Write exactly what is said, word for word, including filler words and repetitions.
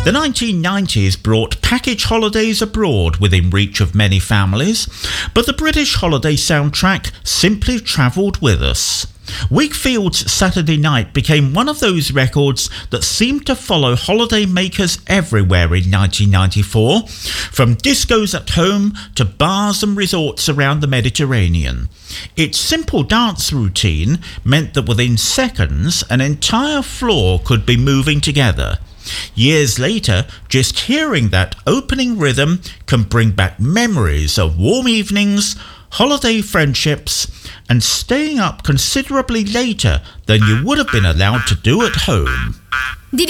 The nineteen nineties brought package holidays abroad within reach of many families, but the British holiday soundtrack simply travelled with us. Wakefield's Saturday Night became one of those records that seemed to follow holiday makers everywhere in nineteen ninety-four, from discos at home to bars and resorts around the Mediterranean. Its simple dance routine meant that within seconds an entire floor could be moving together. Years later, just hearing that opening rhythm can bring back memories of warm evenings, holiday friendships, and staying up considerably later than you would have been allowed to do at home.